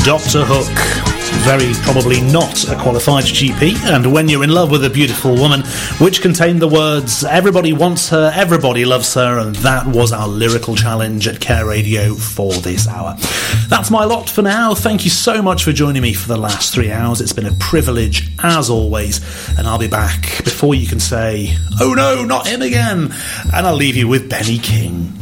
Dr. Hook. Very probably not a qualified GP, and When You're in Love with a Beautiful Woman, which contained the words "Everybody wants her, everybody loves her," and that was our lyrical challenge at Care Radio for this hour. That's my lot for now. Thank you so much for joining me for the last 3 hours. It's been a privilege, as always, and I'll be back before you can say, "Oh no, not him again," and I'll leave you with Benny King.